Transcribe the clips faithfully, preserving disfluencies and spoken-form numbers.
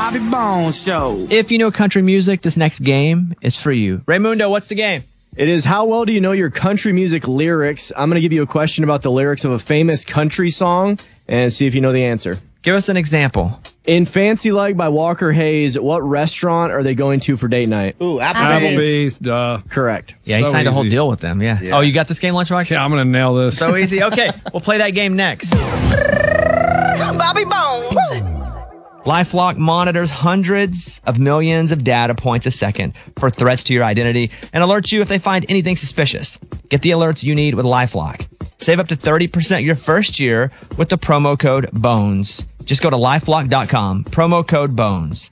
Bobby Bones Show. If you know country music, this next game is for you. Raymundo, what's the game? It is how well do you know your country music lyrics? I'm going to give you a question about the lyrics of a famous country song and see if you know the answer. Give us an example. In Fancy Like by Walker Hayes, what restaurant are they going to for date night? Ooh, Applebee's. Applebee's, duh. Correct. Yeah, he So signed a whole easy. deal with them. Yeah. Yeah. Oh, you got this game, Lunchbox? Yeah, I'm going to nail this. So easy. Okay, we'll play that game next. Bobby Bones. LifeLock monitors hundreds of millions of data points a second for threats to your identity and alerts you if they find anything suspicious. Get the alerts you need with LifeLock. Save up to thirty percent your first year with the promo code BONES. Just go to lifelock dot com, promo code BONES.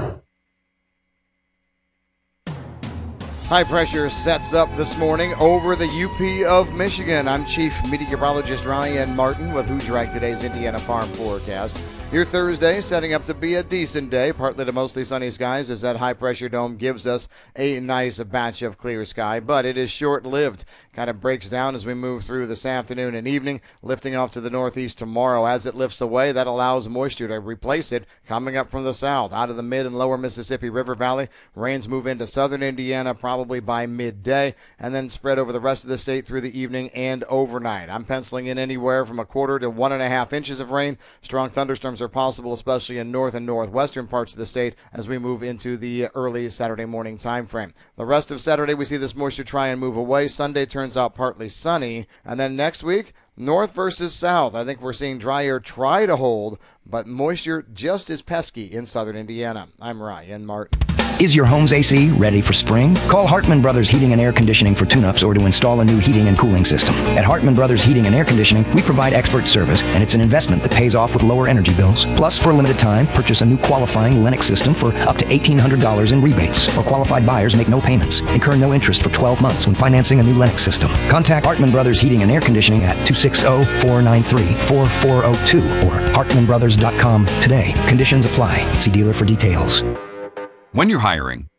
High pressure sets up this morning over the U P of Michigan. I'm Chief Meteorologist Ryan Martin with Who's Right today's Indiana Farm Forecast. Your Thursday setting up to be a decent day, partly to mostly sunny skies as that high pressure dome gives us a nice batch of clear sky, but it is short-lived. Kind of breaks down as we move through this afternoon and evening, lifting off to the northeast tomorrow. As it lifts away, that allows moisture to replace it coming up from the south. Out of the mid and lower Mississippi River Valley, rains move into southern Indiana probably by midday and then spread over the rest of the state through the evening and overnight. I'm penciling in anywhere from a quarter to one and a half inches of rain. Strong thunderstorms are possible, especially in north and northwestern parts of the state as we move into the early Saturday morning time frame. The rest of Saturday, we see this moisture try and move away. Sunday turns out partly sunny, and then next week, north versus south. I think we're seeing dry air try to hold, but moisture just as pesky in southern Indiana. I'm Ryan Martin. Is your home's A C ready for spring? Call Hartman Brothers Heating and Air Conditioning for tune-ups or to install a new heating and cooling system. At Hartman Brothers Heating and Air Conditioning, we provide expert service, and it's an investment that pays off with lower energy bills. Plus, for a limited time, purchase a new qualifying Lennox system for up to eighteen hundred dollars in rebates, or qualified buyers make no payments. Incur no interest for twelve months when financing a new Lennox system. Contact Hartman Brothers Heating and Air Conditioning at two six zero, four nine three, four four zero two or hartman brothers dot com today. Conditions apply. See dealer for details. When you're hiring,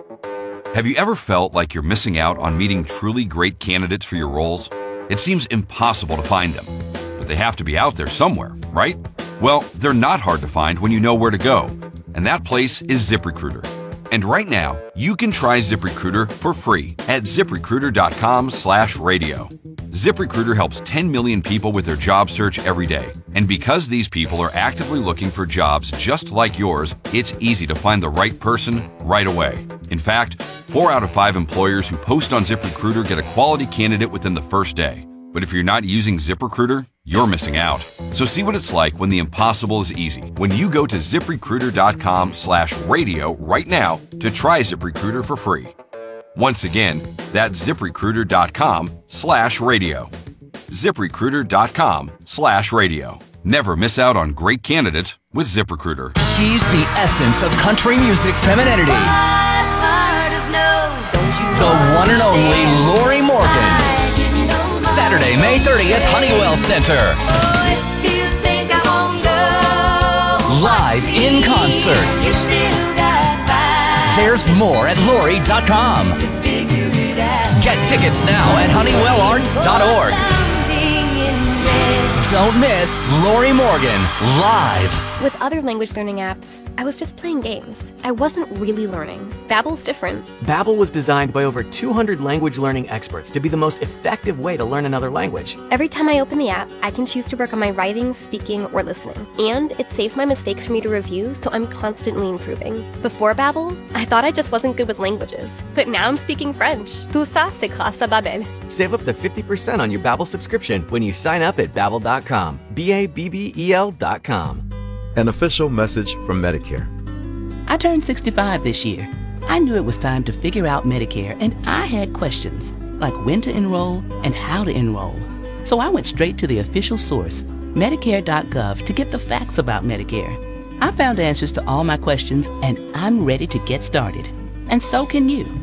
have you ever felt like you're missing out on meeting truly great candidates for your roles? It seems impossible to find them, but they have to be out there somewhere, right? Well, they're not hard to find when you know where to go, and that place is ZipRecruiter. And right now, you can try ZipRecruiter for free at ZipRecruiter.com slash radio. ZipRecruiter helps ten million people with their job search every day. And because these people are actively looking for jobs just like yours, it's easy to find the right person right away. In fact, four out of five employers who post on ZipRecruiter get a quality candidate within the first day. But if you're not using ZipRecruiter, you're missing out. So see what it's like when the impossible is easy. When you go to ZipRecruiter.com slash radio right now to try ZipRecruiter for free. Once again, that's ZipRecruiter.com slash radio. ZipRecruiter.com slash radio. Never miss out on great candidates with ZipRecruiter. She's the essence of country music femininity. The one and only Lori Morgan. Saturday, May thirtieth, Honeywell Center. Live in concert. There's more at Lori dot com. Get tickets now at honeywell arts dot org. Don't miss Lori Morgan live. With other language learning apps, I was just playing games. I wasn't really learning. Babbel's different. Babbel was designed by over two hundred language learning experts to be the most effective way to learn another language. Every time I open the app, I can choose to work on my writing, speaking, or listening. And it saves my mistakes for me to review, so I'm constantly improving. Before Babbel, I thought I just wasn't good with languages. But now I'm speaking French. Tout ça, c'est grâce à Babbel. Save up to fifty percent on your Babbel subscription when you sign up at babbel dot com. B A B B E L dot com. An official message from Medicare. I turned sixty-five this year. I knew it was time to figure out Medicare, and I had questions, like when to enroll and how to enroll. So I went straight to the official source, Medicare dot gov, to get the facts about Medicare. I found answers to all my questions, and I'm ready to get started. And so can you.